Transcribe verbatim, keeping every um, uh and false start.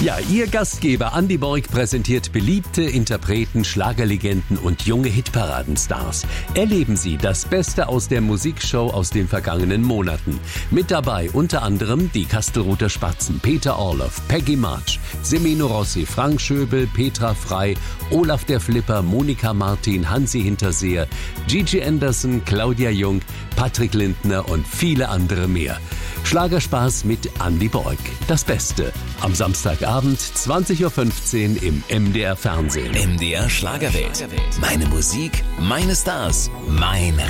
Ja, Ihr Gastgeber Andi Borg präsentiert beliebte Interpreten, Schlagerlegenden und junge Hitparadenstars. Erleben Sie das Beste aus der Musikshow aus den vergangenen Monaten. Mit dabei unter anderem die Kastelruther Spatzen, Peter Orloff, Peggy March, Semino Rossi, Frank Schöbel, Petra Frey, Olaf der Flipper, Monika Martin, Hansi Hinterseer, Gigi Anderson, Claudia Jung, Patrick Lindner und viele andere mehr. Schlagerspaß mit Andi Borg. Das Beste. Am Samstagabend zwanzig Uhr fünfzehn im M D R Fernsehen. M D R Schlagerwelt. Meine Musik, meine Stars, mein